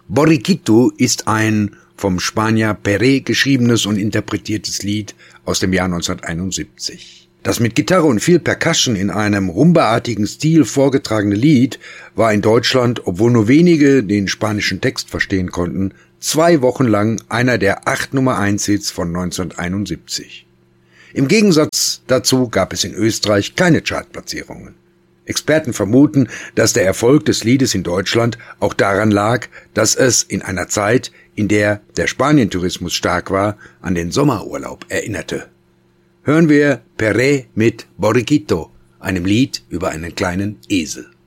Borriquito ist ein vom Spanier Peré geschriebenes und interpretiertes Lied aus dem Jahr 1971. Das mit Gitarre und viel Percussion in einem rumbaartigen Stil vorgetragene Lied war in Deutschland, obwohl nur wenige den spanischen Text verstehen konnten, 2 Wochen lang einer der 8 Nummer-1-Hits von 1971. Im Gegensatz dazu gab es in Österreich keine Chartplatzierungen. Experten vermuten, dass der Erfolg des Liedes in Deutschland auch daran lag, dass es in einer Zeit, in der der Spanientourismus stark war, an den Sommerurlaub erinnerte. Hören wir Peré mit Borriquito, einem Lied über einen kleinen Esel.